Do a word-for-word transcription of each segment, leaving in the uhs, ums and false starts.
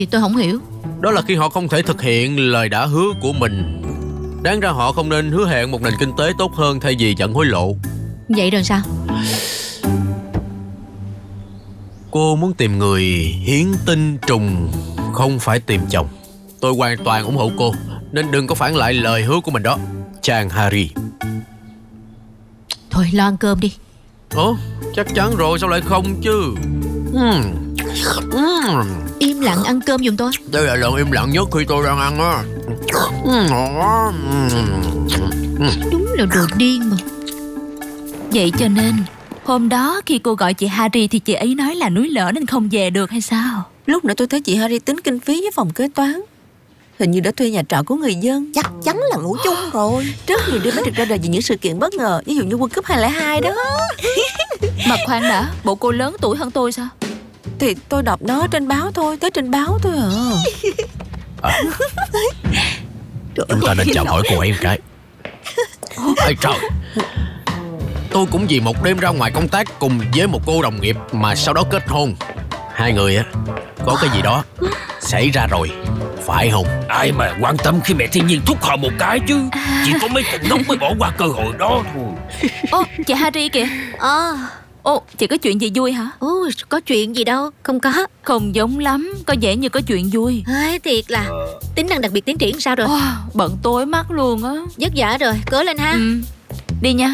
Thì tôi không hiểu. Đó là khi họ không thể thực hiện lời đã hứa của mình. Đáng ra họ không nên hứa hẹn một nền kinh tế tốt hơn thay vì nhận hối lộ. Vậy rồi sao? Cô muốn tìm người hiến tinh trùng, không phải tìm chồng. Tôi hoàn toàn ủng hộ cô, nên đừng có phản lại lời hứa của mình đó, chàng Harry. Thôi lo ăn cơm đi. Ồ, chắc chắn rồi, sao lại không chứ? uhm. Uhm. Im lặng ăn cơm giùm tôi. Đây là lần im lặng nhất khi tôi đang ăn á. Đúng là đồ điên mà. Vậy cho nên hôm đó khi cô gọi chị Harry thì chị ấy nói là núi lở nên không về được hay sao? Lúc nãy tôi thấy chị Harry tính kinh phí với phòng kế toán. Hình như đã thuê nhà trọ của người dân. Chắc chắn là ngủ chung rồi. Rất nhiều đứa mới được ra đời vì những sự kiện bất ngờ. Ví dụ như World Cup hai không không hai đó. Mà khoan đã, bộ cô lớn tuổi hơn tôi sao? Thì tôi đọc nó trên báo thôi. Tới trên báo thôi à, à. Chúng ta nên chào hỏi cô ấy một cái. Ê trời, tôi cũng vì một đêm ra ngoài công tác cùng với một cô đồng nghiệp mà sau đó kết hôn. Hai người á có cái gì đó xảy ra rồi, phải không? Ai mà quan tâm khi mẹ thiên nhiên thúc họ một cái chứ. Chỉ có mấy thằng ngốc mới bỏ qua cơ hội đó thôi. Ô, chị Harry kìa. Ờ. Ô, chị có chuyện gì vui hả? Ồ, có chuyện gì đâu. Không có. Không giống lắm, có vẻ như có chuyện vui. Ê, thiệt là tính năng đặc biệt tiến triển sao rồi? Ô, bận tối mắt luôn á. Vất vả rồi, cố lên ha. Ừ. Đi nha.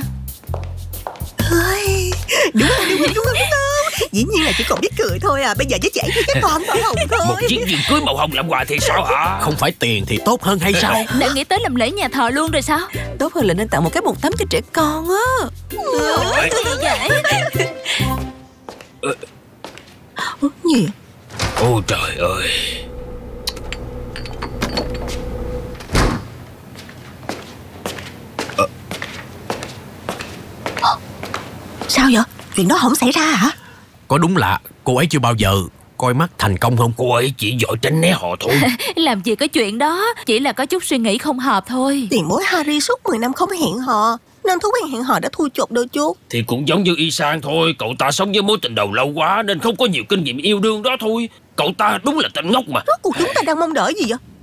Ơi, đúng rồi, đúng rồi, đúng rồi, đúng rồi. Dĩ nhiên là chỉ còn biết cười thôi à. Bây giờ chỉ chạy với cái con màu hồng thôi. Một chiếc viên cưới màu hồng làm quà thì sao hả? Không phải tiền thì tốt hơn hay sao? Đã nghĩ tới làm lễ nhà thờ luôn rồi sao? Tốt hơn là nên tặng một cái bồn tắm cho trẻ con á. Ủa, gì vậy? Ủa, gì? Ôi trời ơi. Sao vậy? Chuyện đó không xảy ra hả? Có đúng lạ, cô ấy chưa bao giờ coi mắt thành công không? Cô ấy chỉ giỏi tránh né họ thôi. Làm gì có chuyện đó. Chỉ là có chút suy nghĩ không hợp thôi. Tiền bối Harry suốt mười năm không hẹn hò, nên thú quen hẹn hò đã thui chột đôi chút. Thì cũng giống như Y-san thôi. Cậu ta sống với mối tình đầu lâu quá nên không có nhiều kinh nghiệm yêu đương đó thôi. Cậu ta đúng là tên ngốc mà. Rốt cuộc chúng ta đang mong đợi gì vậy?